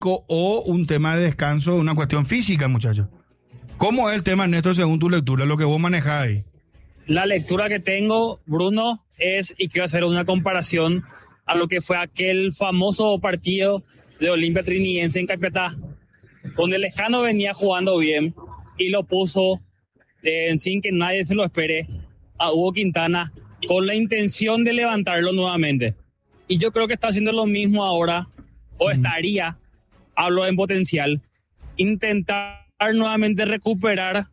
físico o un tema de descanso, una cuestión física, muchachos? ¿Cómo es el tema, Néstor, según tu lectura, lo que vos manejás ahí? La lectura que tengo, Bruno, y quiero hacer una comparación a lo que fue aquel famoso partido de Olimpia Trinidense en Capiatá, donde el Lescano venía jugando bien y lo puso sin que nadie se lo espere a Hugo Quintana con la intención de levantarlo nuevamente. Y yo creo que está haciendo lo mismo ahora, o estaría, hablo en potencial, intentar nuevamente recuperar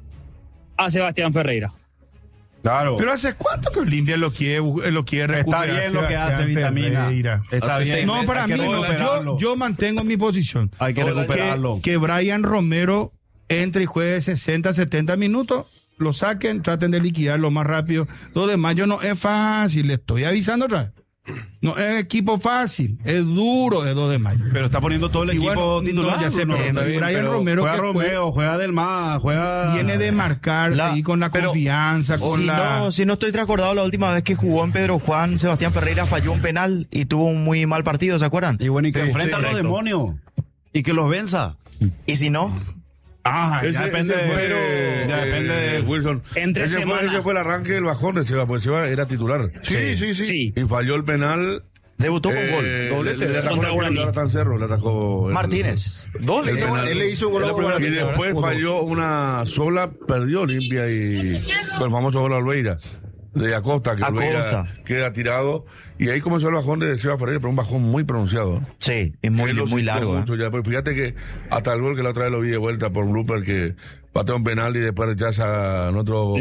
a Sebastián Ferreira. Claro. Pero ¿hace cuánto que Olimpia lo quiere recuperar? Está bien lo que hace Vitamina. Ferreira. Está bien. No, para mí no. Yo mantengo mi posición. Hay que recuperarlo. Que Brian Romero entre y juegue 60, 70 minutos, lo saquen, traten de liquidar lo más rápido. Lo de mayo no es fácil, le estoy avisando otra vez. No es equipo fácil, es duro de 2 de mayo. Pero está poniendo todo el equipo titular. No, ya sé, pero Brian Romero juega Romeo, juega Del Mar, juega... Viene de marcarse y con la confianza, Si no estoy recordado, la última vez que jugó en Pedro Juan, Sebastián Ferreira falló un penal y tuvo un muy mal partido, ¿se acuerdan? Y bueno, y que enfrenta a los demonios y que los venza. ¿Y si no? Ya depende de Wilson. Ese fue el arranque del bajón de Seba, porque Seba era titular. Sí. Y falló el penal. Debutó con gol. Le atacó Martínez. Él le hizo un gol. Y después falló una sola, perdió Olimpia y con el famoso gol a Albeira de Acosta, que Albeira queda tirado. Y ahí comenzó el bajón de Seba Ferreira, pero un bajón muy pronunciado. Sí, es muy largo. Ya, pues fíjate que hasta el gol que la otra vez lo vi de vuelta por Blooper, que patea un penal y después rechaza a otro.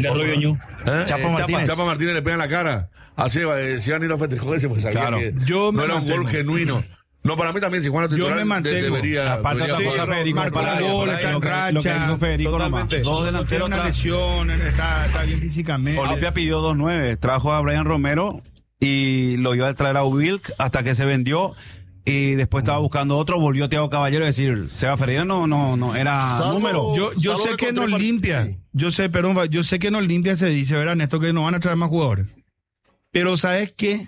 Chapa Martínez le pega en la cara a Seba. Si ni lo festejó ese, pues sabía que no era un gol genuino. No, para mí también, si Juan titular, yo me mantengo. Debería. Aparte, marcó gol, está en racha. Federico nomás. Dos delanteros. Una lesión, está bien físicamente. Olimpia pidió 2-9, trajo a Brian Romero y lo iba a traer a Wilk hasta que se vendió. Y después estaba buscando otro, volvió Thiago Caballero a decir, Seba Ferreira no era número. Yo sé que en Olimpia, yo sé que en Olimpia se dice, ¿verdad, Néstor, que no van a traer más jugadores? Pero ¿sabes qué?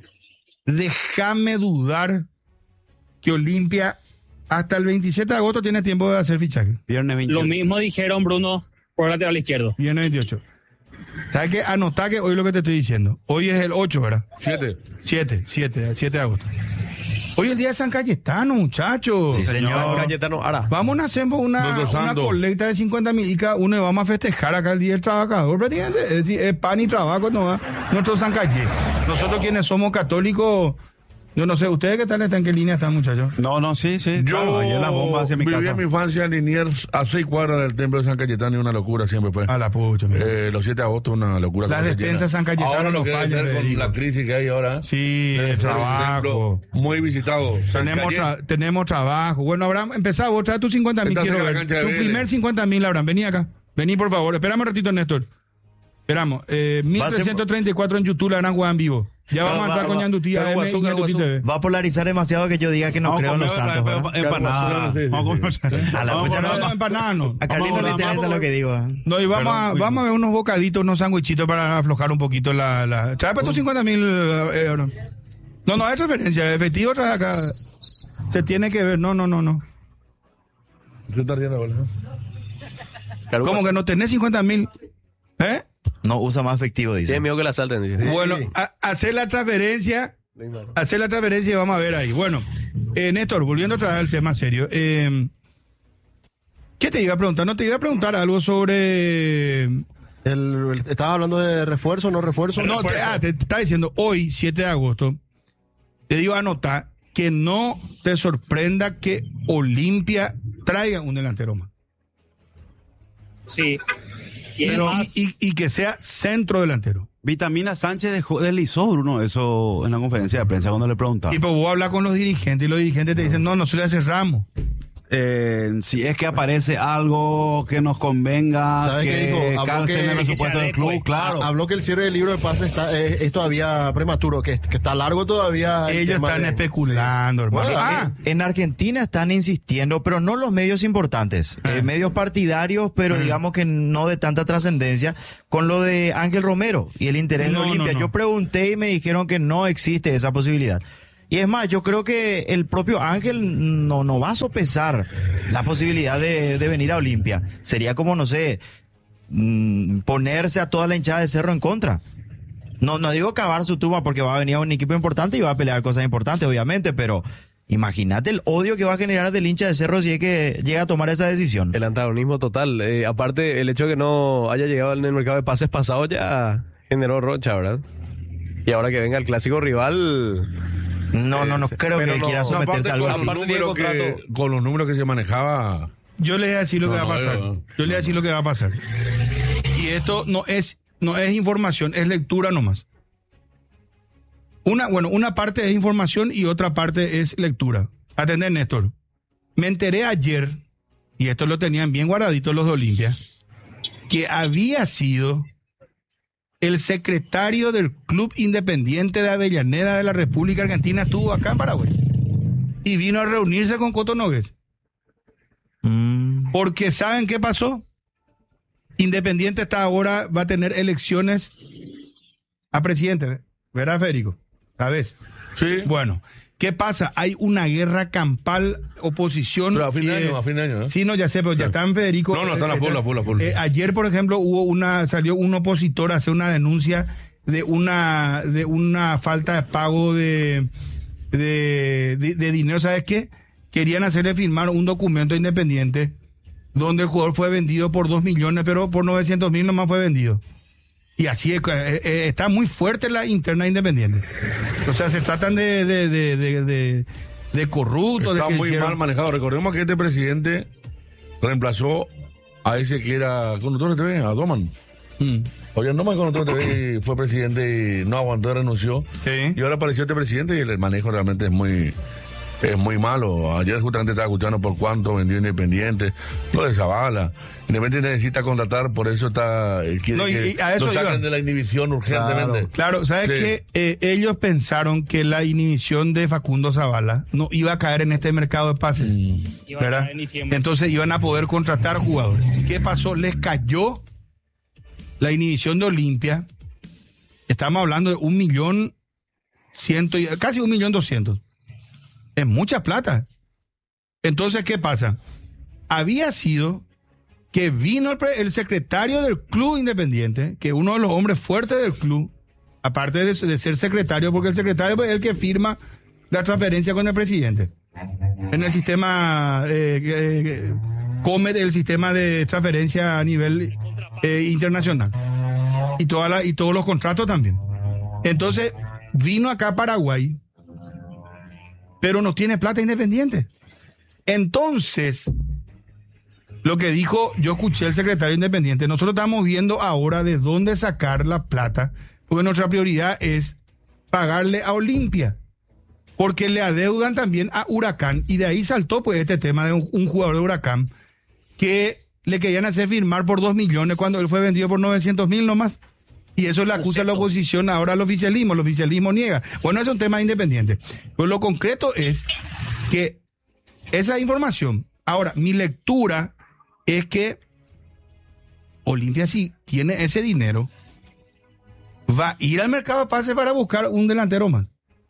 Déjame dudar que Olimpia hasta el 27 de agosto tiene tiempo de hacer fichaje. Viernes 28. Lo mismo dijeron, Bruno, por el lateral izquierdo. Viernes 28. ¿Sabes qué? Anotá que hoy lo que te estoy diciendo. Hoy es el 8, ¿verdad? 7 de agosto. Hoy es el día de San Cayetano, muchachos. Sí, señor. San Cayetano, ahora. Vamos a hacer una colecta de 50,000 y cada uno vamos a festejar acá el Día del Trabajador, prácticamente. Es decir, es pan y trabajo, ¿no? Nuestro San Cayetano. Nosotros quienes somos católicos, yo no sé, ¿ustedes qué tal están? ¿En qué línea están, muchachos? Sí. Yo claro, ahí en la bomba hacia mi viví casa. en mi infancia en Liniers, a 6 cuadras del templo de San Cayetano, y una locura siempre fue. A la pucha, los 7 de agosto, una locura. La despensa San Cayetano ahora no lo que falla, debe ser con la crisis que hay ahora. Sí, el trabajo. Muy visitado. Tenemos trabajo. Bueno, Abraham, empezá, vos trae tus 50,000, quiero ver. Tu primer 50,000, Abraham, vení acá. Vení, por favor. Esperamos un ratito, Néstor. Esperamos. 1334 en YouTube, la gran juega en vivo. Ya vamos a entrar con Ñandutí AM y Ñandutí TV. Va a polarizar demasiado que yo diga que no creo en los Santos. Empanada. A la pucha no, empanada no. A Carlito le interesa lo que digo. No, y vamos a ver unos bocaditos, unos sándwichitos para aflojar un poquito la... Trae para tus 50,000 euros. No, es referencia. Efectivo trae acá. Se tiene que ver. No. ¿Qué está riendo, boludo? ¿Cómo que no tenés 50,000? ¿Eh? No usa más efectivo, dice. Tiene miedo que la salten, dice. Bueno, hacer la transferencia y vamos a ver ahí. Bueno, Néstor, volviendo a traer el tema serio. ¿Qué te iba a preguntar? No, te iba a preguntar algo sobre... ¿Estabas hablando de refuerzo o no refuerzo? No, te estaba diciendo, hoy, 7 de agosto, te digo a anotar que no te sorprenda que Olimpia traiga un delantero más. Sí. Y que sea centro delantero. Vitamina Sánchez deslizó, Bruno, eso en la conferencia de prensa cuando le preguntaba. Y pues vos hablas con los dirigentes y los dirigentes te dicen, no se le hace Ramos. Si es que aparece algo que nos convenga, que calce en el presupuesto del club, claro. Habló que el cierre del libro de pases es todavía prematuro, que está largo todavía. Ellos están especulando, hermano. Bueno, en Argentina están insistiendo, pero no los medios importantes, medios partidarios, pero digamos que no de tanta trascendencia, con lo de Ángel Romero y el interés de Olimpia. Yo pregunté y me dijeron que no existe esa posibilidad. Y es más, yo creo que el propio Ángel no va a sopesar la posibilidad de venir a Olimpia. Sería como, no sé, ponerse a toda la hinchada de Cerro en contra. No digo cavar su tumba porque va a venir a un equipo importante y va a pelear cosas importantes, obviamente, pero imagínate el odio que va a generar del hincha de Cerro si es que llega a tomar esa decisión. El antagonismo total. Aparte, el hecho de que no haya llegado en el mercado de pases pasado ya generó rocha, ¿verdad? Y ahora que venga el clásico rival... No creo que quiera someterse a algo así. Con los números que se manejaba... Yo le voy a decir lo que va a pasar. Yo le voy a decir lo que va a pasar. Y esto no es información, es lectura nomás. Una parte es información y otra parte es lectura. Atender, Néstor. Me enteré ayer, y esto lo tenían bien guardaditos los de Olimpia, que había sido el secretario del Club Independiente de Avellaneda de la República Argentina, estuvo acá en Paraguay. Y vino a reunirse con Coto Nogués. Porque ¿saben qué pasó? Independiente hasta ahora va a tener elecciones a presidente, ¿verdad, Federico? ¿Sabes? Sí. Bueno, ¿qué pasa? Hay una guerra campal, oposición. Pero a fin de año, ¿eh? Sí, no, ya sé, pero ya están, Federico. No, están a full. Ayer, por ejemplo, salió un opositor a hacer una denuncia de una falta de pago de dinero. ¿Sabes qué? Querían hacerle firmar un documento independiente donde el jugador fue vendido por 2 millones, pero por 900.000 nomás fue vendido. Y así está muy fuerte la interna independiente. O sea, se tratan de corruptos. Está muy mal manejado. Recordemos que este presidente reemplazó a ese que era conductor de TV, a Doman. Oye, Doman conductor de TV fue presidente y no aguantó, renunció. Sí. Y ahora apareció este presidente y el manejo realmente es muy malo. Ayer justamente estaba escuchando por cuánto vendió Independiente, lo de Zavala. Independiente necesita contratar, por eso quiere que a eso lo saquen de la inhibición urgentemente. Claro, ¿sabes qué? Ellos pensaron que la inhibición de Facundo Zavala no iba a caer en este mercado de pases, ¿verdad? Entonces iban a poder contratar jugadores. ¿Qué pasó? Les cayó la inhibición de Olimpia. Estamos hablando de 1.100.000, casi 1.200.000. Es mucha plata. Entonces, ¿qué pasa? Había sido que vino el secretario del Club Independiente, que es uno de los hombres fuertes del club, aparte de ser secretario, porque el secretario es el que firma la transferencia con el presidente. En el sistema COMET, el sistema de transferencia a nivel internacional. Y todos los contratos también. Entonces, vino acá a Paraguay, pero no tiene plata Independiente. Entonces, lo que dijo, yo escuché el secretario Independiente, nosotros estamos viendo ahora de dónde sacar la plata, porque nuestra prioridad es pagarle a Olimpia, porque le adeudan también a Huracán, y de ahí saltó pues este tema de un jugador de Huracán que le querían hacer firmar por 2 millones cuando él fue vendido por 900.000 nomás. Y eso le acusa a la oposición ahora al oficialismo. El oficialismo niega. Bueno, es un tema independiente. Pero lo concreto es que esa información, ahora, mi lectura es que Olimpia, si tiene ese dinero, va a ir al mercado de pases para buscar un delantero más.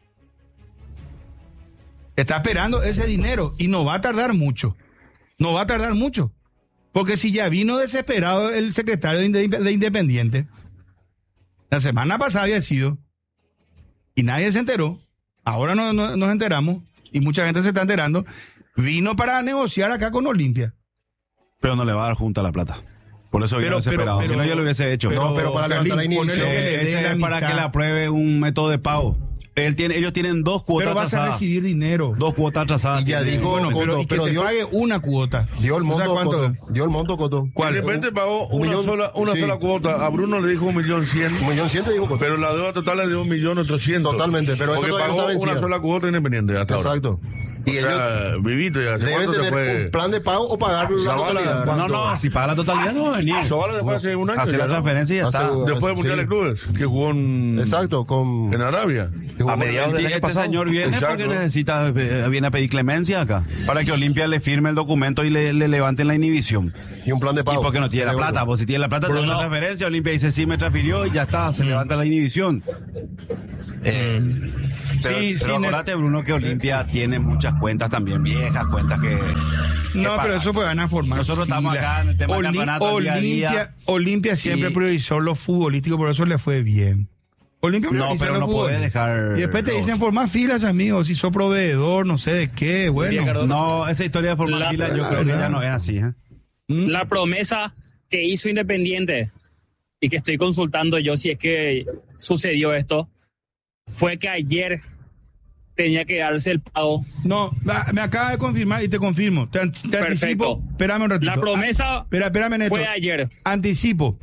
Está esperando ese dinero y no va a tardar mucho. No va a tardar mucho. Porque si ya vino desesperado el secretario de Independiente, la semana pasada había sido, y nadie se enteró, ahora nos enteramos, y mucha gente se está enterando, vino para negociar acá con Olimpia. Pero no le va a dar junta la plata. Por eso vino desesperado. Si no, yo lo hubiese hecho. Pero para levantar la inicio. Ese es para que le apruebe un método de pago. Ellos tienen 2 cuotas atrasadas. Pero vas a recibir dinero. 2 cuotas atrasadas. Y ya dijo, bueno, pero y que te pague una cuota. Dio el monto, Coto. ¿Cuál? De repente pagó una sola cuota. A Bruno le dijo 1.100.000. 1.100.000 dijo Coto. Pero la deuda total es de 1.800.000. Totalmente, pero porque eso todavía pagó no está una sola cuota Independiente hasta Exacto. Ahora. Y ellos vivito ya. Deben tener un plan de pago o pagar la totalidad. No, si paga la totalidad no va a venir. Zavala después hace un año. Hace la transferencia y ya está. Después de Mundial de Clubes, que jugó en Arabia. A mediados del año pasado. Señor viene porque viene a pedir clemencia acá, para que Olimpia le firme el documento y le levanten la inhibición. Y un plan de pago. Y porque no tiene la plata, pues si tiene la plata, tiene una transferencia, Olimpia dice sí me transfirió y ya está, se levanta la inhibición. Pero acordate, Bruno, que Olimpia tiene muchas cuentas también, viejas cuentas que... No, pero eso pues van a formar. Nosotros estamos acá en el tema del campeonato día a día. Olimpia siempre priorizó lo futbolístico, por eso le fue bien. Olimpia no, pero no puede dejar... Y después te dicen formar filas, amigos, si sos proveedor, no sé de qué, bueno. No, esa historia de formar filas yo creo que ya no es así. La promesa que hizo Independiente, y que estoy consultando yo si es que sucedió esto, fue que ayer tenía que darse el pago. No, me acaba de confirmar y te confirmo. Te anticipo. Espérame un ratito. La promesa espérame, fue ayer. Anticipo.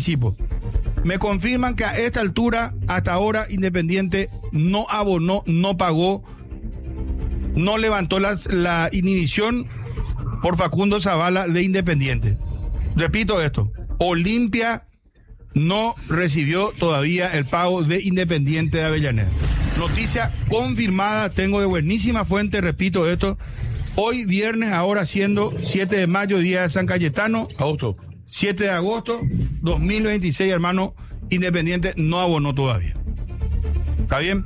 Me confirman que a esta altura, hasta ahora, Independiente no abonó, no pagó, no levantó la inhibición por Facundo Zavala de Independiente. Repito esto. Olimpia no recibió todavía el pago de Independiente de Avellaneda. Noticia confirmada, tengo de buenísima fuente, repito esto. Hoy viernes, ahora siendo 7 de mayo, día de San Cayetano. 7 de agosto 2026, hermano, Independiente no abonó todavía. ¿Está bien?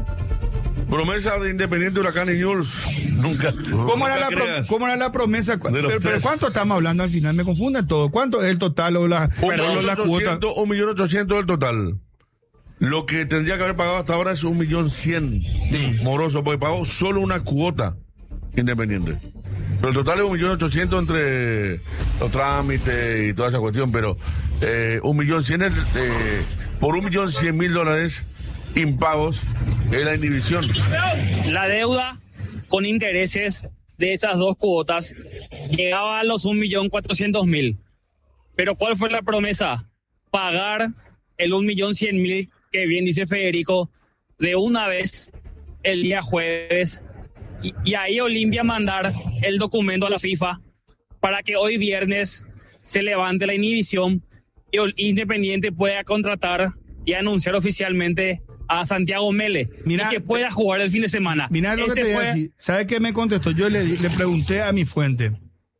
Promesa de Independiente, Huracán y Newell's. Nunca. ¿Cómo era la promesa? Pero ¿cuánto estamos hablando al final? Me confunden todo. ¿Cuánto es el total o la cuota? 1.800.000 el total. Lo que tendría que haber pagado hasta ahora es 1.100.000. Moroso, porque pagó solo una cuota Independiente. Pero el total es 1.800.000 entre los trámites y toda esa cuestión, pero 1.100.000 por $1.100.000 impagos es la inhibición. La deuda con intereses de esas dos cuotas llegaba a los 1.400.000. Pero ¿cuál fue la promesa? Pagar el 1.100.000, que bien dice Federico, de una vez el día jueves. Y ahí Olimpia mandar el documento a la FIFA para que hoy viernes se levante la inhibición y Independiente pueda contratar y anunciar oficialmente a Santiago Mele, y que pueda jugar el fin de semana. Mira lo que te voy a decir. ¿Sabe qué me contestó? Yo le pregunté a mi fuente.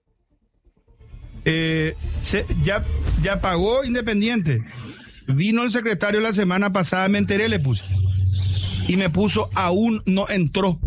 Ya pagó Independiente. Vino el secretario la semana pasada, me enteré, le puse. Y me puso, aún no entró.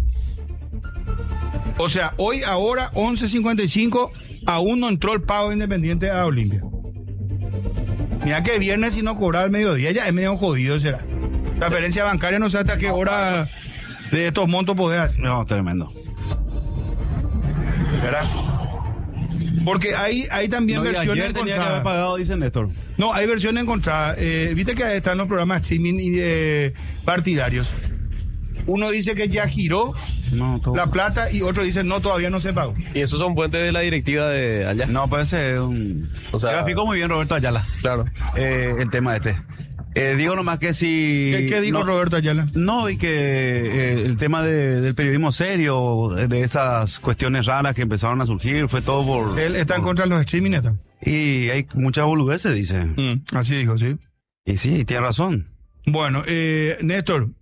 O sea, hoy, ahora, 11:55, aún no entró el pago Independiente a Olimpia. Mira que viernes si no cobrar al mediodía, ya es medio jodido, será. La transferencia bancaria no sé hasta qué hora de estos montos podés hacer. No, tremendo. ¿Verdad? Porque hay también versiones ayer tenía que haber pagado, dice Néstor. No, hay versiones encontradas. Viste que están los programas streaming y partidarios. Uno dice que ya giró la plata y otro dice no, todavía no se pagó. ¿Y esos son puentes de la directiva de allá? No, puede ser un... O sea, graficó muy bien Roberto Ayala. Claro. El tema digo nomás que si... ¿Qué dijo Roberto Ayala? No, y que el tema del periodismo serio, de esas cuestiones raras que empezaron a surgir, fue todo por... Él está en contra de los streaming, ¿está? Y hay muchas boludeces, dice. Así dijo, sí. Y sí, tiene razón. Bueno, Néstor,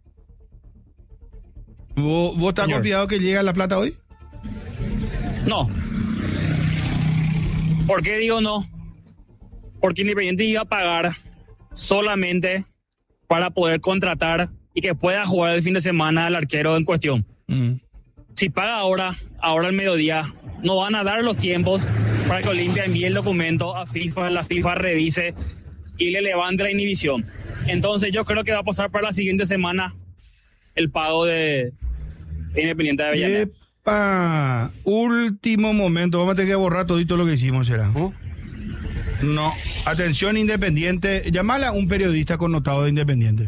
¿vos estás confiado que llega la plata hoy? No. ¿Por qué digo no? Porque Independiente iba a pagar solamente para poder contratar y que pueda jugar el fin de semana al arquero en cuestión. Si paga ahora al mediodía, no van a dar los tiempos para que Olimpia envíe el documento a FIFA, la FIFA revise y le levante la inhibición. Entonces yo creo que va a pasar para la siguiente semana el pago de Independiente de Avellaneda. Último momento, vamos a tener que borrar todito lo que hicimos, ¿será? No, atención Independiente, llamala a un periodista connotado de Independiente.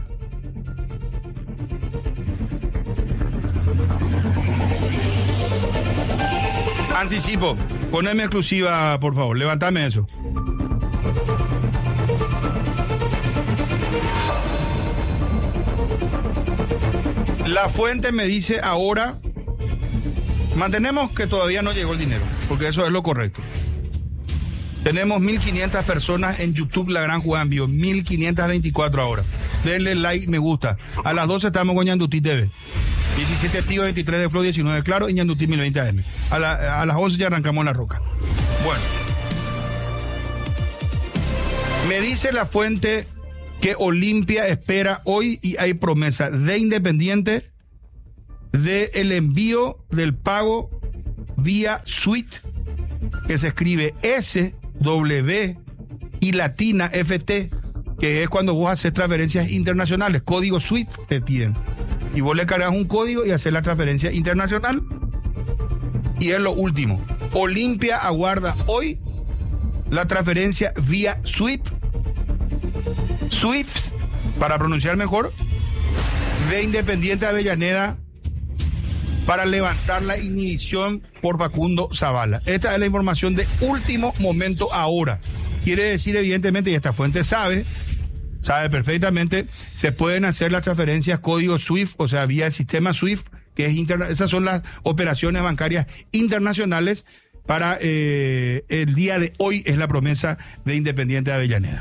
Anticipo, poneme exclusiva, por favor, levantame eso. La fuente me dice ahora, mantenemos que todavía no llegó el dinero, porque eso es lo correcto. Tenemos 1.500 personas en YouTube, La Gran Jugada en Vivo, 1.524 ahora. Denle like, me gusta. A las 12 estamos con Ñandutí TV. 17 Tío, 23 de Flow, 19 Claro y Ñandutí 1020 AM. A las 11 ya arrancamos en La Roca. Bueno. Me dice la fuente que Olimpia espera hoy y hay promesa de Independiente de el envío del pago vía SWIFT, que se escribe SW y latina FT, que es cuando vos haces transferencias internacionales, código SWIFT te piden. Y vos le cargas un código y haces la transferencia internacional. Y es lo último. Olimpia aguarda hoy la transferencia vía SWIFT, para pronunciar mejor, de Independiente Avellaneda para levantar la inhibición por Facundo Zavala. Esta es la información de último momento ahora. Quiere decir, evidentemente, y esta fuente sabe perfectamente, se pueden hacer las transferencias código SWIFT, o sea, vía el sistema SWIFT, que es esas son las operaciones bancarias internacionales para el día de hoy, es la promesa de Independiente de Avellaneda.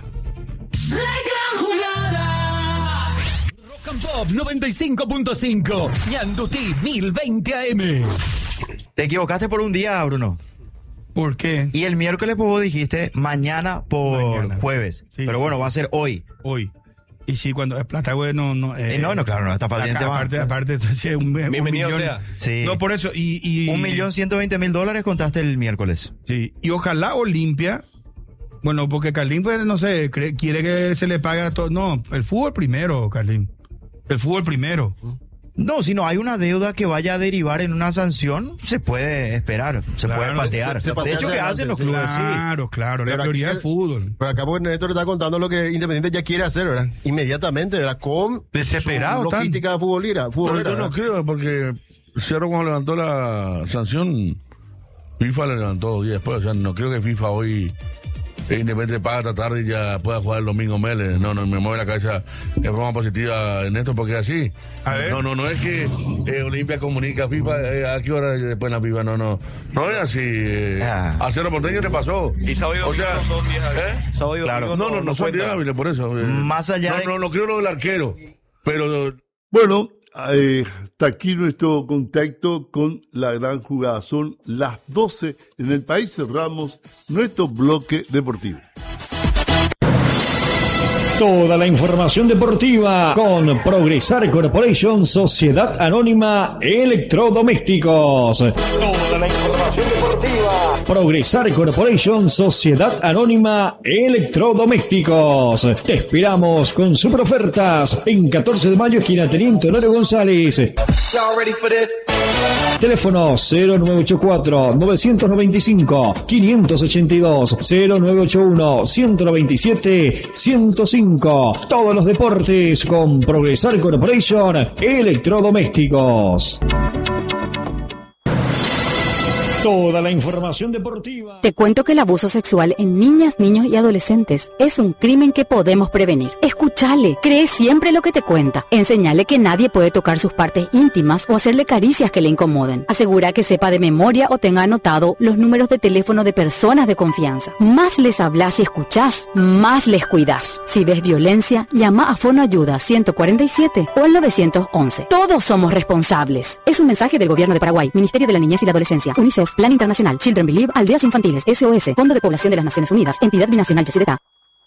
Rock and Pop 95.5, Ñandutí 1020 AM. Te equivocaste por un día, Bruno. ¿Por qué? Y el miércoles pues vos dijiste mañana por jueves. Sí, pero bueno, va a ser hoy. Hoy. Y sí, cuando es plata, güey, no, claro, esta paciencia va. Aparte, es un millón. Sea. Sí. No, por eso, y 1.120.000 contaste el miércoles. Sí, y ojalá Olimpia, bueno, porque Carlín, pues, no sé, quiere que se le pague a todo. No, el fútbol primero, Carlín. El fútbol primero. No, si no hay una deuda que vaya a derivar en una sanción, se puede esperar, se puede patear. De hecho, ¿qué hacen los clubes? Claro, la prioridad del fútbol. Pero acá, pues, Néstor está contando lo que Independiente ya quiere hacer, ¿verdad? Inmediatamente, ¿verdad? Con desesperado, logística futbolera. Yo no creo, porque Cerro cuando levantó la sanción, FIFA le levantó 2 días después. O sea, no creo que FIFA hoy... Independiente paga esta tarde y ya pueda jugar el domingo Mélez. No, me mueve la cabeza de forma positiva en esto, porque es así. A ver. No es que Olimpia comunica a FIFA a qué hora después la FIFA, no es así. A Cerro Porteño te pasó. Y sábado y domingo no son 10 hábiles. Sábado y domingo no son 10 hábiles, por eso. Más allá no creo lo del arquero, pero... Bueno, hasta aquí nuestro contacto con la gran jugada. Son las 12 en el país. Cerramos nuestro bloque deportivo. Toda la información deportiva con Progresar Corporation, Sociedad Anónima Electrodomésticos. Toda la información deportiva. Progresar Corporation, Sociedad Anónima Electrodomésticos. Te esperamos con super ofertas en 14 de mayo, esquina Teniente Honorio González. Teléfono 0984-995-582, 0981-197-105. Todos los deportes con Progresar Corporation Electrodomésticos. Toda la información deportiva. Te cuento que el abuso sexual en niñas, niños y adolescentes es un crimen que podemos prevenir. Escúchale, cree siempre lo que te cuenta. Enseñale que nadie puede tocar sus partes íntimas o hacerle caricias que le incomoden. Asegura que sepa de memoria o tenga anotado los números de teléfono de personas de confianza. Más les hablas y escuchás, más les cuidás. Si ves violencia, llama a Fono Ayuda 147 o al 911. Todos somos responsables. Es un mensaje del Gobierno de Paraguay, Ministerio de la Niñez y la Adolescencia, UNICEF, Plan Internacional, Children Believe, Aldeas Infantiles, SOS, Fondo de Población de las Naciones Unidas, Entidad Binacional Yacyretá.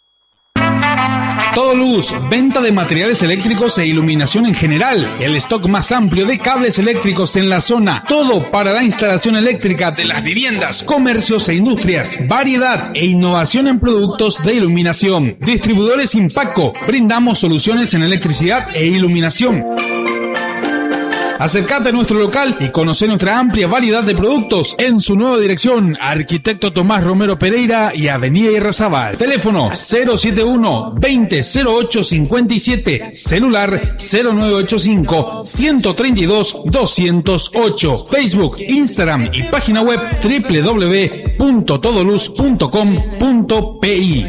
Todo Luz, venta de materiales eléctricos e iluminación en general. El stock más amplio de cables eléctricos en la zona. Todo para la instalación eléctrica de las viviendas, comercios e industrias. Variedad e innovación en productos de iluminación. Distribuidores Impaco. Brindamos soluciones en electricidad e iluminación. Acércate a nuestro local y conoce nuestra amplia variedad de productos en su nueva dirección, Arquitecto Tomás Romero Pereira y Avenida Irrazabal. Teléfono 071-2008-57, celular 0985-132-208, Facebook, Instagram y página web www.todoluz.com.pi.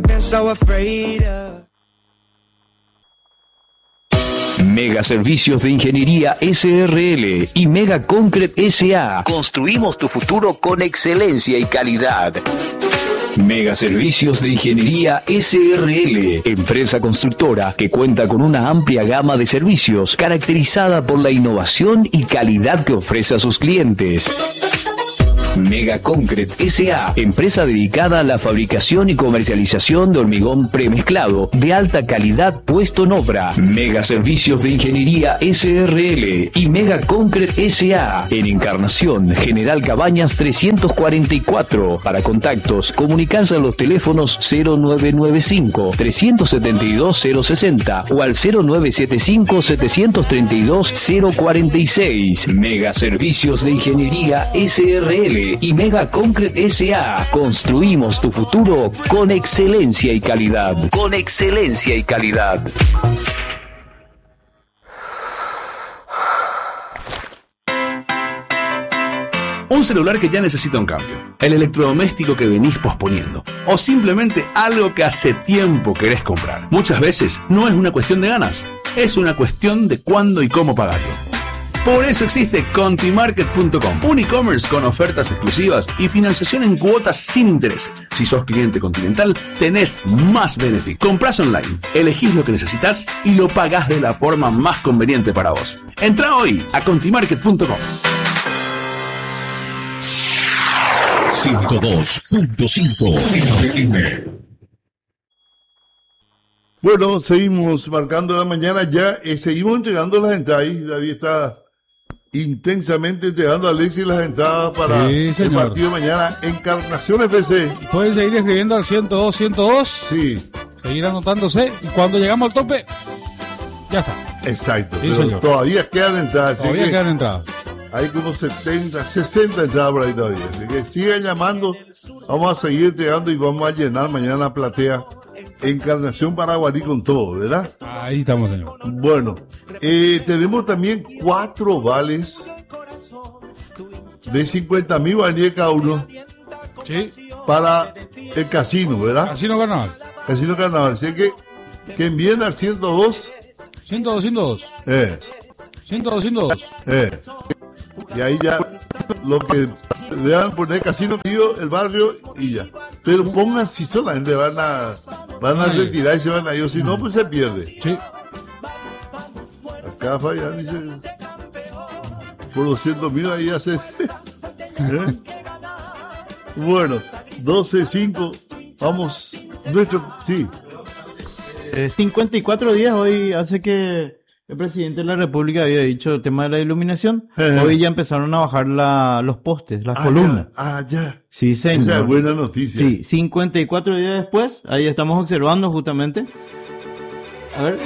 Mega Servicios de Ingeniería SRL y Mega Concrete SA. Construimos tu futuro con excelencia y calidad. Mega Servicios de Ingeniería SRL, empresa constructora que cuenta con una amplia gama de servicios caracterizada por la innovación y calidad que ofrece a sus clientes. Mega Concrete S.A., empresa dedicada a la fabricación y comercialización de hormigón premezclado de alta calidad puesto en obra. Mega Servicios de Ingeniería S.R.L. y Mega Concrete S.A. en Encarnación, General Cabañas 344. Para contactos, comunicarse a los teléfonos 0995-372-060 o al 0975-732-046. Mega Servicios de Ingeniería S.R.L. y Mega Concrete S.A. Construimos tu futuro con excelencia y calidad. Con excelencia y calidad. Un celular que ya necesita un cambio, el electrodoméstico que venís posponiendo, o simplemente algo que hace tiempo querés comprar. Muchas veces no es una cuestión de ganas, es una cuestión de cuándo y cómo pagarlo. Por eso existe Contimarket.com, un e-commerce con ofertas exclusivas y financiación en cuotas sin intereses. Si sos cliente Continental, tenés más beneficios. Comprás online, elegís lo que necesitas y lo pagás de la forma más conveniente para vos. Entrá hoy a Contimarket.com. 102.5 FM. Bueno, seguimos marcando la mañana ya, seguimos entregando las entradas. David está intensamente entregando a Alexis las entradas para el partido de mañana. Encarnación FC. Pueden seguir escribiendo al 102. Sí. Seguir anotándose. Y cuando llegamos al tope, ya está. Exacto. Sí, pero señor. todavía quedan entradas. Todavía quedan entradas. Hay como 70, 60 entradas por ahí todavía. Así que sigan llamando. Vamos a seguir entregando y vamos a llenar mañana la platea. Encarnación Paraguarí con todo, ¿verdad? Ahí estamos, señor. Bueno, tenemos también 4 vales de 50.000 guaraníes cada uno. Sí. Para el casino, ¿verdad? Casino Carnaval. Casino Carnaval. Así que envíen al 102. 102. 102. Y ahí ya lo que deban poner casino, el barrio y ya. Pero pongan si solamente van a retirar y se van a ir, o si no, pues se pierde. Sí. Acá fallan, dice. Por 200.000 ahí hace. Bueno, 12.05. Vamos. Sí. 54 días hoy hace que el presidente de la República había dicho el tema de la iluminación. Hoy ya empezaron a bajar los postes, las columnas. Ya. Sí, señor. Esa es buena noticia. Sí, 54 días después, ahí estamos observando justamente. A ver.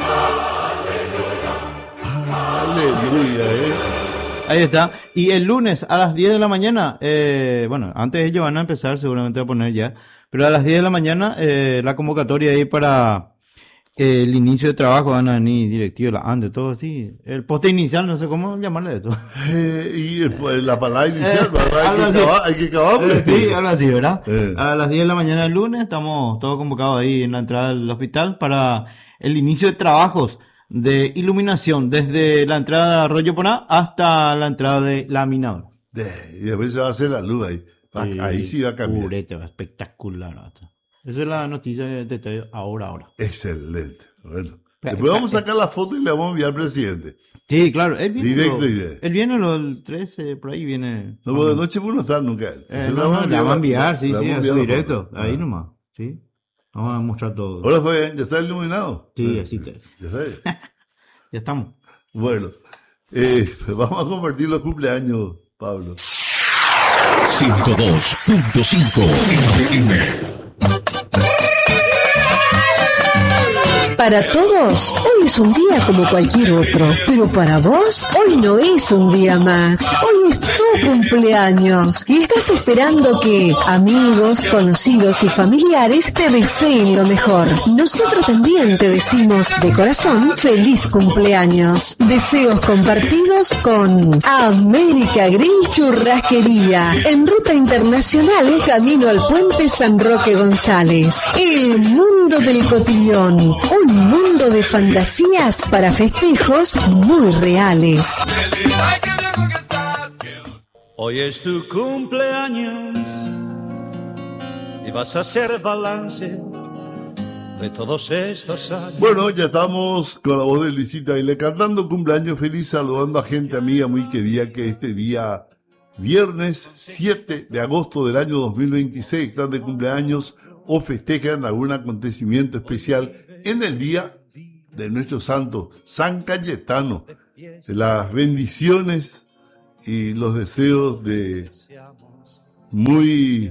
Aleluya, Ahí está. Y el lunes a las 10 de la mañana, bueno, antes ellos van a empezar, seguramente a poner ya, pero a las 10 de la mañana, la convocatoria ahí para el inicio de trabajo, van a venir directivos, la ANDE, todo así. El poste inicial, no sé cómo llamarle esto. Y la palabra inicial, hay que acabar. Sí, algo así, ¿verdad? A las 10 de la mañana del lunes estamos todos convocados ahí en la entrada del hospital para el inicio de trabajos de iluminación desde la entrada de Arroyo Poná hasta la entrada de Laminador. Y después se va a hacer la luz ahí. Ahí sí va a cambiar. Purete, espectacular. Esa es la noticia de detalle ahora. Excelente. Bueno, después vamos a sacar la foto y le vamos a enviar al presidente. Sí, claro. Él viene directo. Él viene el 13, por ahí viene. No, de noche puede no estar nunca. Le vamos a enviar, sí, a su directo. Ahí nomás, sí. Vamos a mostrar todo. Ahora ¿ya está iluminado? Sí, así te es. Ya está. Ya estamos. Bueno, vamos a compartir los cumpleaños, Pablo. 102.5 FM. Para todos, hoy es un día como cualquier otro, pero para vos, hoy no es un día más. Hoy es tu cumpleaños y estás esperando que amigos, conocidos y familiares te deseen lo mejor. Nosotros también te decimos de corazón feliz cumpleaños. Deseos compartidos con América Grill Churrasquería, en ruta internacional, camino al puente San Roque González. El mundo del cotillón, un mundo de fantasías para festejos muy reales. Hoy es tu cumpleaños y vas a hacer balance de todos estos años. Bueno, ya estamos con la voz de Luisita y le cantando cumpleaños feliz, saludando a gente amiga muy querida que este día viernes 7 de agosto del año 2026, están de cumpleaños o festejan algún acontecimiento especial en el día de nuestro santo, San Cayetano. Las bendiciones y los deseos de muy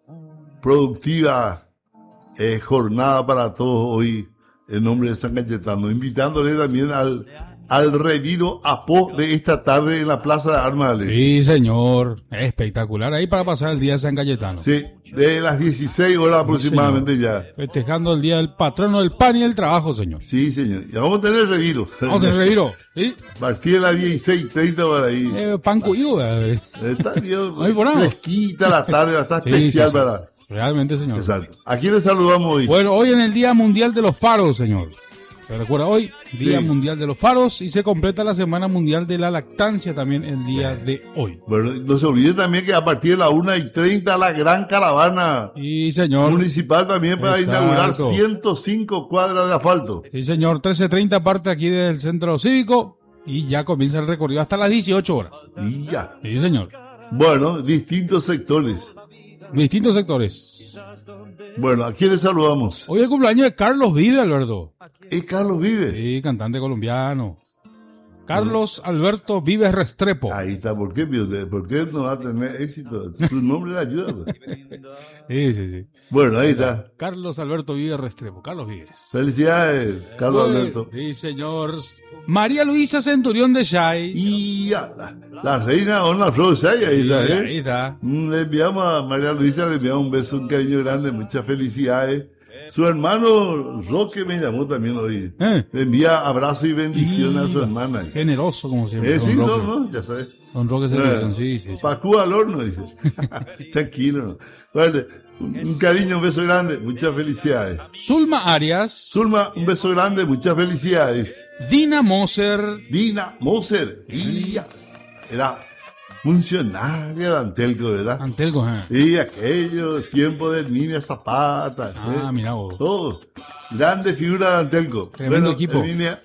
productiva jornada para todos hoy en nombre de San Cayetano, invitándole también al retiro Apo de esta tarde en la Plaza de Armas. Sí, señor, espectacular ahí para pasar el día de San Cayetano. Sí, de las 16 horas aproximadamente, señor. Ya. Festejando el día del patrono del pan y el trabajo, señor. Sí, señor. Ya vamos a tener retiro. Vamos a tener retiro, ¿sí? Partir de las 16:30 por ahí. Pan cuido, está bien, fresquita la tarde, va a estar especial, sí. ¿verdad? Realmente, señor. Exacto. ¿A quién le saludamos hoy? Bueno, hoy en el Día Mundial de los Faros, señor. ¿Se recuerda hoy? Día Mundial de los Faros, y se completa la Semana Mundial de la Lactancia también el día de hoy. Bueno, no se olvide también que a partir de las 1:30 la gran caravana municipal también para inaugurar 105 cuadras de asfalto. Sí, señor. 13:30 parte aquí del centro cívico y ya comienza el recorrido hasta las 18 horas. Y ya. Sí, señor. Bueno, distintos sectores. Distintos sectores. Bueno, ¿a quién le saludamos? Hoy es el cumpleaños de Carlos Vive, Alberto. ¿Es Carlos Vive? Sí, cantante colombiano. Carlos Alberto Vives Restrepo. Ahí está, ¿por qué no va a tener éxito? Su nombre le ayuda. Sí. Bueno, ahí está. Carlos Alberto Vives Restrepo, Carlos Vives. Felicidades, Carlos Alberto. Sí, señor. María Luisa Centurión de Chay. Y la reina Ona Flor Chay, ahí está, Ahí está. Le enviamos a María Luisa, le enviamos un beso, un cariño grande, muchas felicidades. Su hermano Roque me llamó también hoy. Le envía abrazo y bendición a su hermana. Generoso, como siempre. Sí, no, ya sabes. Don Roque sí. Pacú al horno, dice. Tranquilo. Bueno, un cariño, un beso grande, muchas felicidades. Zulma Arias. Zulma, un beso grande, muchas felicidades. Dina Moser. Era funcionaria de Antelco, ¿verdad? Antelco, Sí, aquello, tiempo del Niña Zapata. Mira vos. Todo. Grande figura de Antelco. Tremendo equipo.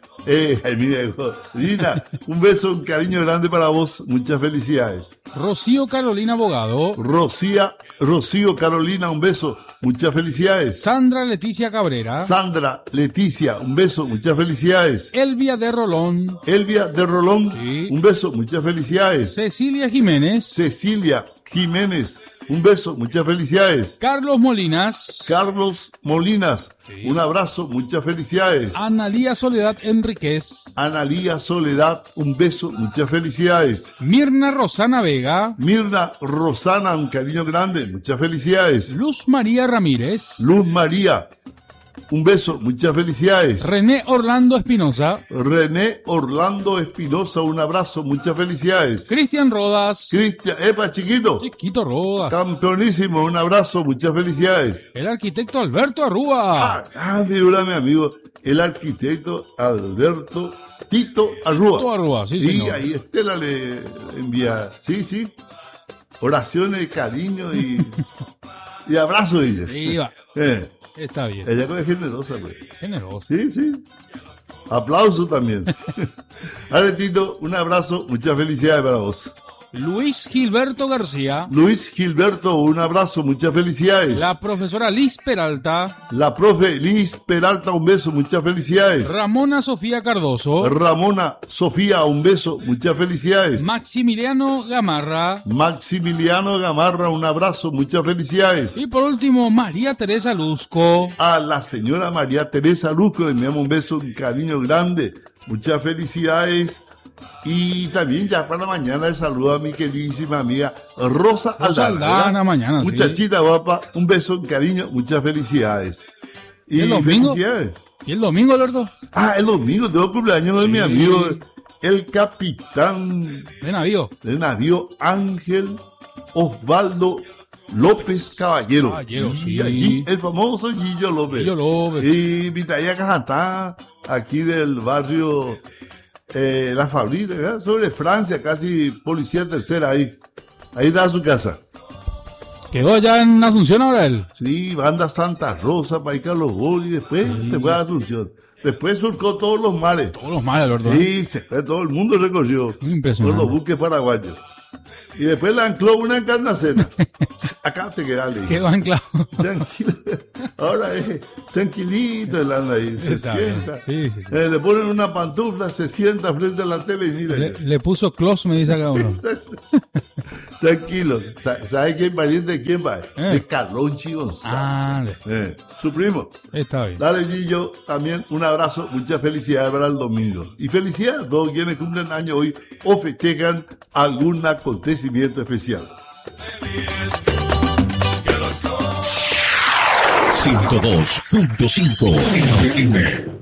Dina, un beso, un cariño grande para vos, muchas felicidades. Rocío Carolina Abogado. Rocío Carolina, un beso, muchas felicidades. Sandra Leticia Cabrera. Un beso, muchas felicidades. Elvia de Rolón, sí. Un beso, muchas felicidades. Cecilia Jiménez, un beso, muchas felicidades. Carlos Molinas, sí. Un abrazo, muchas felicidades. Analía Soledad Enríquez, un beso, muchas felicidades. Mirna Rosana Vega, un cariño grande, muchas felicidades. Luz María Ramírez, un beso, muchas felicidades. René Orlando Espinosa, un abrazo, muchas felicidades. Cristian Rodas, chiquito Rodas, campeonísimo, un abrazo, muchas felicidades. El arquitecto Alberto Arrúa, mi amigo, el arquitecto Alberto Tito Arrúa, sí, señor. Y ahí Estela le envía, sí, oraciones de cariño y abrazo, ella. Sí, va. Está bien. Ella es generosa, pues. Generosa. Sí. Aplauso también. Aretito, un abrazo, muchas felicidades para vos. Luis Gilberto García. Un abrazo, muchas felicidades. La profesora Liz Peralta. Un beso, muchas felicidades. Ramona Sofía Cardoso. Un beso, muchas felicidades. Maximiliano Gamarra, un abrazo, muchas felicidades. Y por último, María Teresa Luzco. A la señora María Teresa Luzco le enviamos un beso, un cariño grande, muchas felicidades. Y también ya para mañana le saludo a mi queridísima amiga Rosa Aldana, mañana, muchachita guapa, un beso, un cariño, muchas felicidades. ¿Y el domingo? ¿Y el domingo, Alberto? El domingo tengo cumpleaños de mi amigo, el capitán de navío Ángel Osvaldo López Caballero. Sí. El famoso Guillo López. Y mi talla Cajantá, aquí del barrio La Fabrita, sobre Francia, casi Policía Tercera, ahí da su casa. ¿Quedó allá en Asunción ahora él? Sí, banda Santa Rosa, para Carlos Gol, y después se fue a Asunción. Después surcó todos los mares. Todos los mares, Alberto. Sí, todo el mundo recorrió. Impresionante. Por los buques paraguayos. Y después le ancló una encarnacena. Acá te quedas, le dije. Quedó anclado. Tranquilo. Ahora es tranquilito el anda ahí. Se sienta. Sí. Le ponen una pantufla, se sienta frente a la tele y mira. Le puso close, me dice acá uno. Tranquilo. ¿Sabes quién pariente de quién va? De Carlonchi González. Su primo. Está bien. Dale, Gillo, también un abrazo, muchas felicidades para el domingo. Y felicidades a todos quienes cumplen año hoy o festejan algún acontecimiento especial. 102.5 FM.